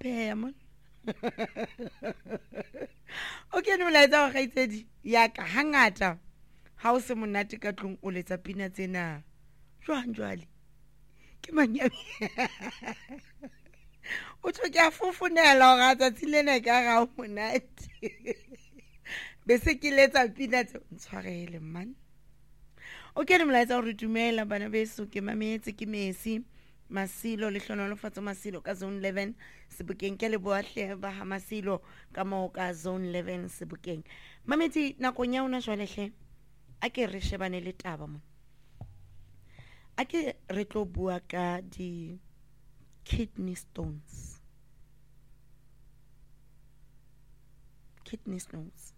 pheya mon. Okay, no molaetsa wa gaitsedi ya ka hangata ha o se monate ka tlong o letsa pina tsena jwang jwale ke manyabi o tlo ke a fofonela ga tsatsi lena ka ga o monate be se ke letsa pina tse ntshwarele man. Okay, no molaetsa o re dumela bana beso ke mametse ke Messi Masilo le hlonolofatso Masilo ka zone 11 Sebokeng ke le boahle ba ha Masilo ka mo ka zone 11 Sebokeng. Mametse nakong ya ona jwale hle a ke re shebane le taba mo a ke re tlo bua ka di kidney stones. Kidney stones.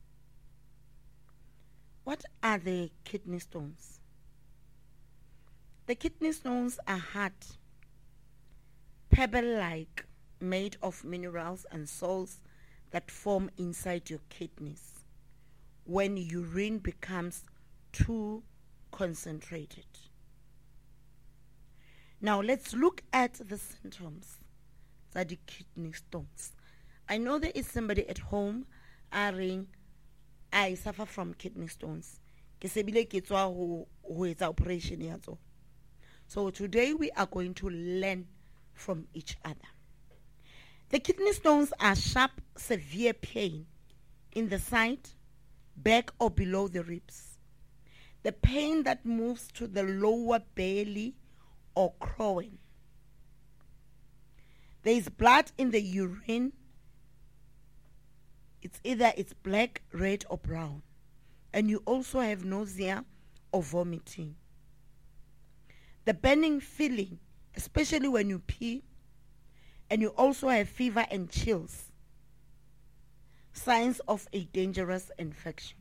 What are the kidney stones? The kidney stones are hard, pebble-like, made of minerals and salts that form inside your kidneys when urine becomes too concentrated. Now let's look at the symptoms of the kidney stones. I know there is somebody at home saying, I suffer from kidney stones. Ke sebile ke tswa ho etsa operation ya tsona. So today we are going to learn from each other. The kidney stones are sharp, severe pain in the side, back or below the ribs. The pain that moves to the lower belly or groin. There is blood in the urine. It's black, red or brown. And you also have nausea or vomiting. The burning feeling, especially when you pee, and you also have fever and chills, signs of a dangerous infection.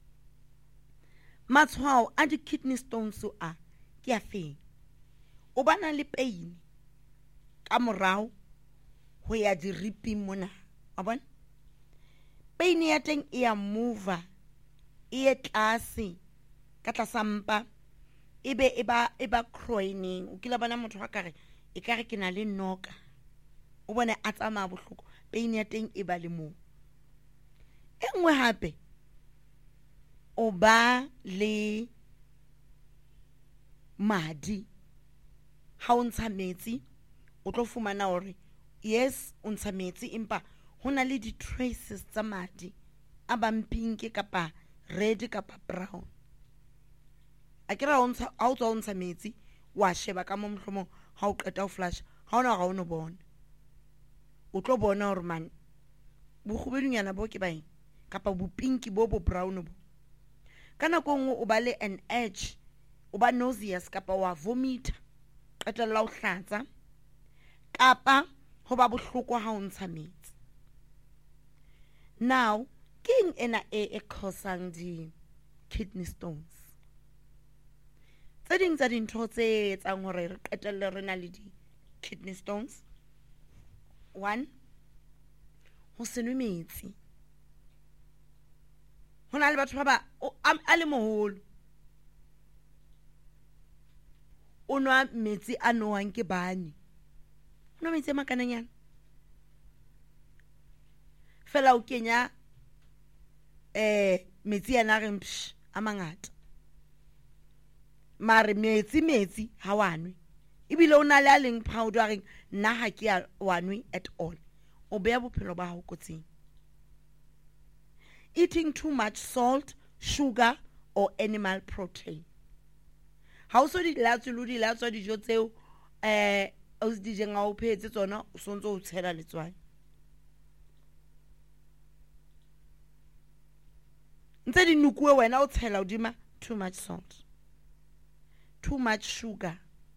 Matshwao a di kidney stones a ke a feng? O bana le pain ka morao ho ya di ripeng mona, wa bona? Pain ya teng e a move, e tlase ka tlasa mpa. Eba croining o kila bana motho ga kare e kare ke na le noka o bona a tsamaya bohloko pain ya teng e ba le mo engwe hape o ba le madi ha o ntsha metsi o tlo fumana hore yes o ntsha metsi empa hona le di traces tsa madi a bang pink kapa red kapa brown. Akira ontsha a o tswa ontsha metsi wa sheba ka mo mhlomo ha o qeta o flash ha ona ga o no bona o tlo bona hore man bo khubedunyana bo ke baeng kapa bo pink bo brown bo kana go nngwe o ba le an edge o ba nauseous kapa wa vomit qetella o hlatsa kapa ho ba bohloko ha o ntsha metsi. Now king ena e causang di kidney stones. Tse ding tsa dintho tse etsang hore re qetelle re na le di kidney stones. 1, ho se nwe metsi. Ho na le batho ba a le moholo o nwa metsi a nowang ke bane. O nwa metsi a makananyana fela o kenya metsi yana re a mangata. Mare metsi ha wanwe ibile o na le a leng powdering nna ha ke a wanwe at all. O beya bophelo ba hao kotsing. Eating too much salt, sugar or animal protein. Ha o so di latswa dijo tseo o se dijeng a o phetse tsona o sontso o tshela letswai. Ntse di nukuwe wena o tshela odima too much salt. Too much sugar.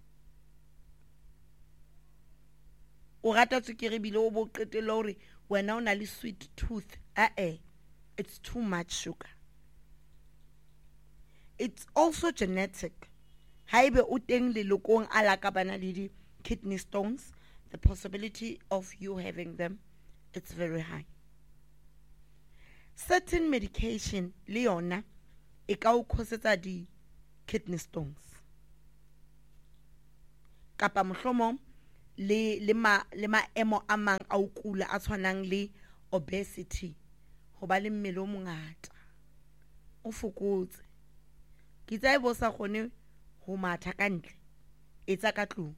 O rata tswekere bile o bo qetela hore wena o na le sweet tooth. It's too much sugar. It's also genetic. Haebe o teng lelokong ala ka bana le di kidney stones, the possibility of you having them, it's very high. Certain medication le yona e ka o khosetsa di kidney stones. Kapa mohlomong le maemo a mang a o kula a tshwanang le obesity, ho ba le mmele o mongata o fokotse. Ke tsa bo sa kgone ho matha ka ntle, etsa ka tlung.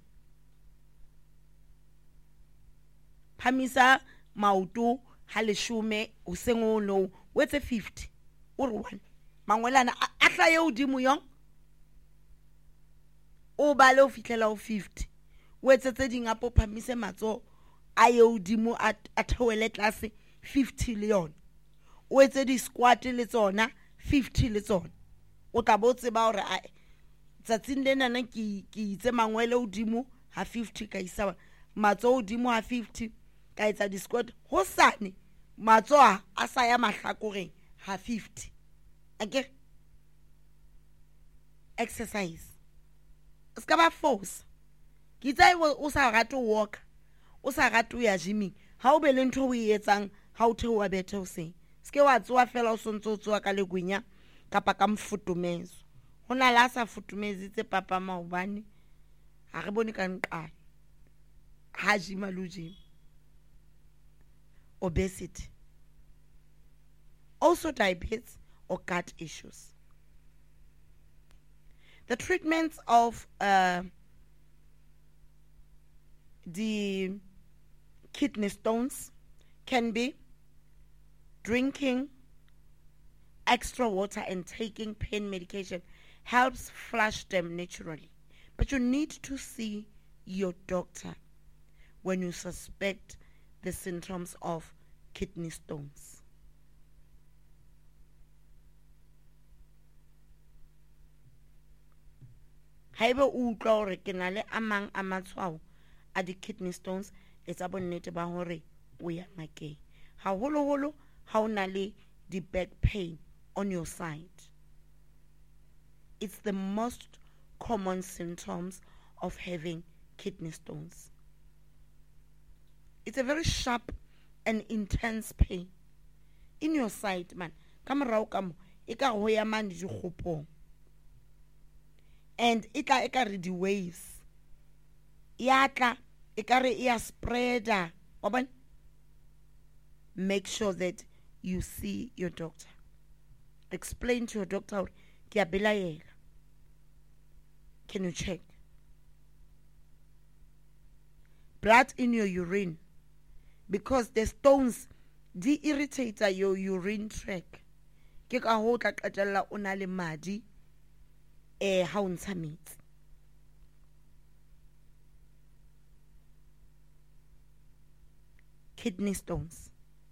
Phamisa maoto ha leshome o seng o no o etse 50 o re 1 mangwelana a hlaye hodimo yong o ba le ho fihlela ho 50 o etse tse ding a phamise matso a ye hodimo a theoele tlase 50 le yona o etse di squat le tsona 50 le tsona o tla bo tseba hore a tsatsing lena nna ke itse mangwele hodimo ha 50 ka isa matso hodimo ha 50 ka etsa di squat hosane matso a sa ya mahlakoreng ha 50. Okay, exercise ska ba force. Ke tsa o sa rate walk, o sa rate ya gymming, ha o be le ntho o e etsang ha o theoa bethe o seng. Ske wa tsoa fela o sontso tsoa ka legwenya kapa ka mfutumezo. Hona la sa futumezi tse papa maobane ha re bone ka nqala ha gyma lo gym. Obesity, also diabetes or gut issues. The treatments of the kidney stones can be drinking extra water and taking pain medication helps flush them naturally. But you need to see your doctor when you suspect the symptoms of kidney stones. Haeba o utlwa hore ke na le amang a matshwao a di kidney stones, etsa bonnete ba hore o ya ngakeng. Haholoholo ha o na le di back pain on your side. It's the most common symptoms of having kidney stones. It's a very sharp and intense pain in your side, man. Ka morao ka mo e ka ho ya mane di khopong. And e ka re di waves ya tla e ka re ya spreader. Make sure that you see your doctor. Explain to your doctor, ke a belaela. Can you check? Blood in your urine, because the stones di irritate your urine tract. Ke ka ho tla qetella o na le madi ha o ntsha metsi. Kidney stones.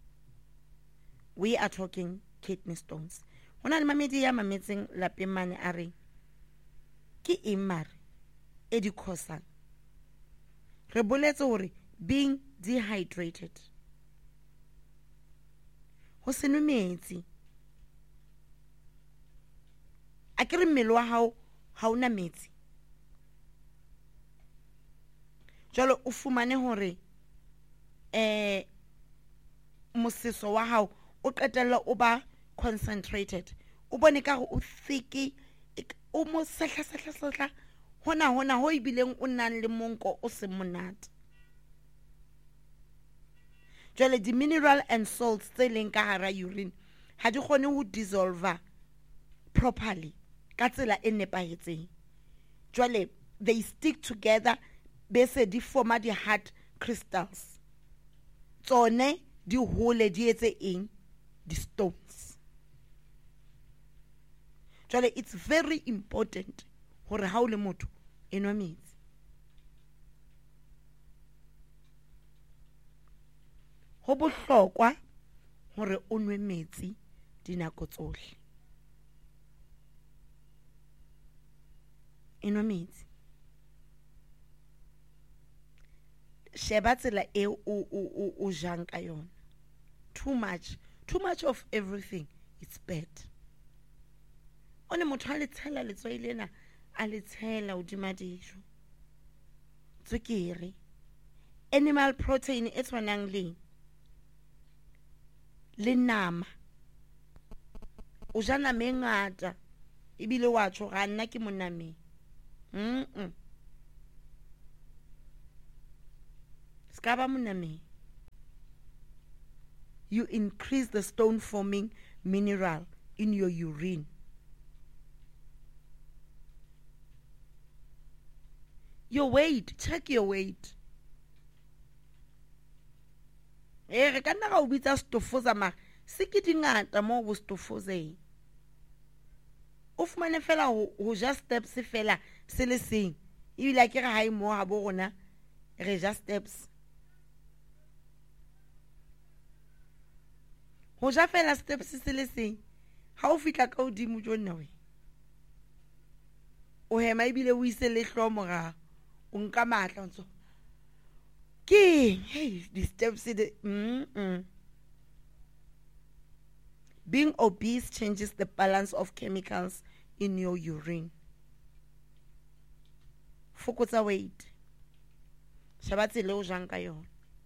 We are talking kidney stones. Hona le mamedi ya mametseng lapeng mane a re ke imar e di khosang. Re boletse hore being dehydrated, ho se nwe metsi. A ke re mmele wa hao ha una metsi, jalo o fumane hore moseso wa hao o qetella o ba concentrated, o bone ka o thick, o mo sehla hona ho ibileng o nang le monko o se monate. Jale di mineral and salts tse leng ka hara urine ha di kgone ho dissolve properly ka tsela e nepahetseng. Jale they stick together, bese di forma di hard crystals. Tsone di hole di etse eng? Di stones. Jale it's very important hore ha o le motho enwa metsi. Ho bohlokwa hore o nwe metsi dinako tsohle. Enwa metsi. Sheba tsela e o jang ka yona. Too much of everything, it's bad. One motho a le tshela letswai lena a le tshela hodima dijo. Tswekere, animal protein e tshwanang le nama. O ja nama e ngata ebile wa tjho ga nna ke monameng. Skaba moname. You increase the stone forming mineral in your urine. Your weight, check your weight. Re ka nna ga o bitsa stofoza ma se ke dingata mo go stofozeng. O fumane fela ho just steps fela se le seng. Ebile ke re ha mo ha bo rona re just steps. Ho ja fela steps se le seng. Ha o fitla ka odimo jonna we. O hema ebile o ise le hlomo ga o nka matla ntso. Hey, the steps Being obese changes the balance of chemicals in your urine. Fokotsa weight. Shabatse le o jang ka yona.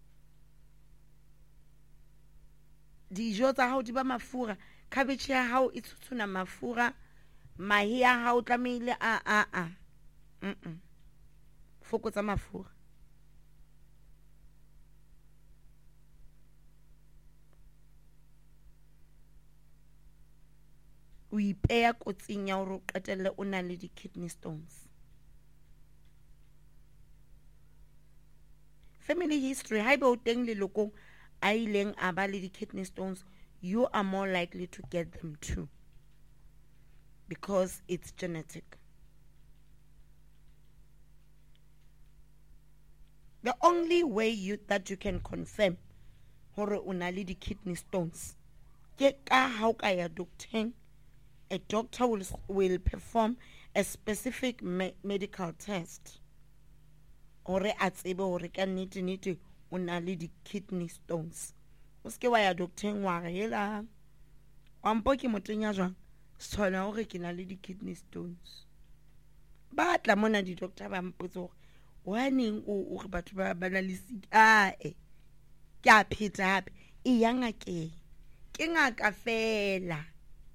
Dijo tsa hao di ba mafura, cabbage ya hao e tshutshuna mafura, mahe ya hao tlamehile Fokotsa mafura. O ipeya kotsing ya hore o qetelle o na le di-kidney stones. Family history, ha eba o teng lelokong a ileng a ba le di-kidney stones, you are more likely to get them too, because it's genetic. The only way that you can confirm hore o na le di-kidney stones ke ka ha o ka ya doctor. A doctor will perform a specific medical test ore a tsebe hore ka nnete o na le di-kidney stones. O ske wa ya doctor wa re hela wa mpo ke motenya jwang sona hore ke na le di-kidney stones. Ba tla mona di doctor ba mpotsa hore waneng o re batho ba na le sick ke a pheta hape e yang ke ngaka fela.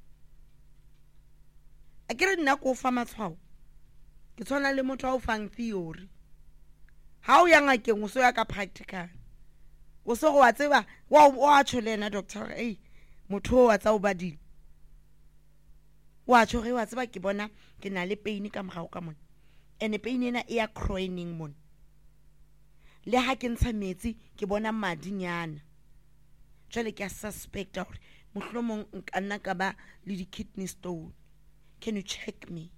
A ke re nna ko fa matshwao ke tsona le motho a o fang theory. Ha o ya ngakeng o so ya ka practical. O so go wa tseba wa tshole doctor motho wa tsa o badile. Wa tshore wa tseba ke bona ke na le pain ka mogao ka mona. Ene pain ena e ya crying mona. Le ha ke ntsha metsi ke bona madinyana. Jwale ke a suspect hore mohlomong nka nna ka ba le di-kidney stone. Can you check me?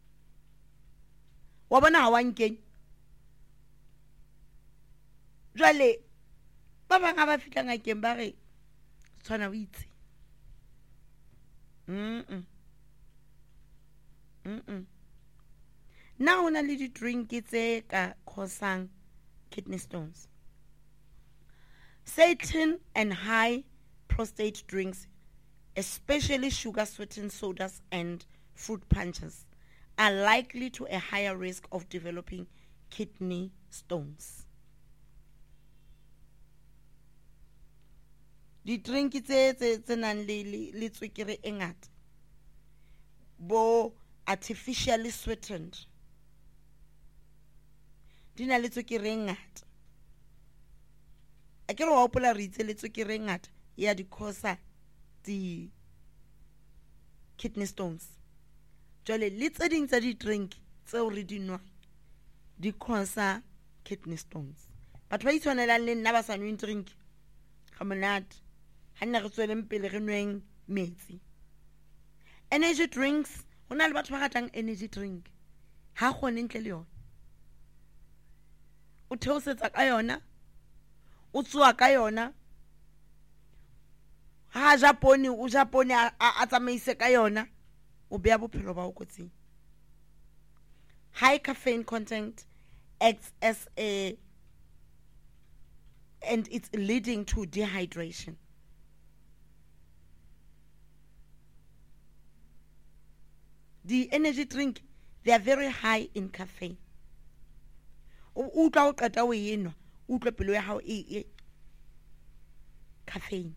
Wa bona ha wa nkeng. Jwale ba bang ba fitla ngakeng ba re tshwana o itse. Now ona le di drink tse ka causing kidney stones. Certain and high prostate drinks, especially sugar sweetened sodas and fruit punches, are likely to a higher risk of developing kidney stones. Di drink tse nang le tswekere e ngata, bo artificially sweetened, di na le tswekere e ngata. A ke re wa hopola re itse le tswekere e ngata ya di causa di kidney stones. Jwale le tse ding tsa di drink tseo re di nwa di causa kidney stones. Batho ba itshwanelang le nna ba sa nweng drink ga monate ha nna re tsweleng pele re nweng metsi. Energy drinks, hona le batho ba ratang energy drink ha gone ntle le yona. O theosetsa ka yona, o tsoa ka yona, ha Japone o Japone a tsamaise ka yona, o beya bophelo ba o kotsing. High caffeine content acts as and it's leading to dehydration. The energy drink, they are very high in caffeine. O tla o qeta o enwa, o tlo pelo ya hao caffeine.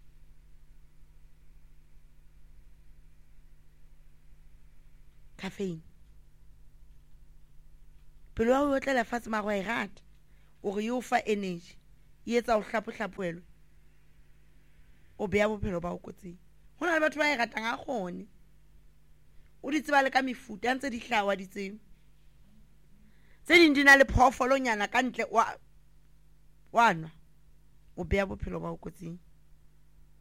Caffeine. Pelo ya o tla la fatshe ma go e rata. O re yo fa energy. e etsa o hlapo-hlapoelwe o beya bophelo ba o kotsing. Ho na le batho ba e ratang a kgone o di tseba le ka mefuta ntse di hlawa di tseo tse ding di na le phoofolonyana ka ntle wa nwa o beya bophelo ba o kotsing.